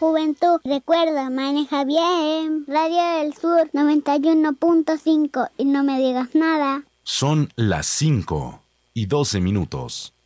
juventud. Recuerda, maneja bien. Radio del Sur 91.5 y no me digas nada. Son las 5:12.